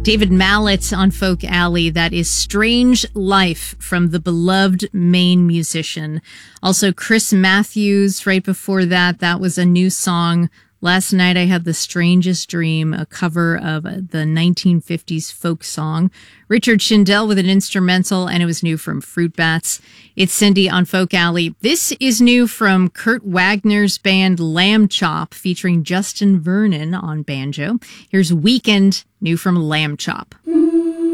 David Mallet on Folk Alley. That is Strange Life from the beloved Maine musician. Also, Chris Matthews right before that. That was a new song. Last night I had the strangest dream, a cover of the 1950s folk song. Richard Shindell with an instrumental, and it was new from Fruit Bats. It's Cindy on Folk Alley. This is new from Kurt Wagner's band Lamb Chop, featuring Justin Vernon on banjo. Here's Weekend, new from Lamb Chop.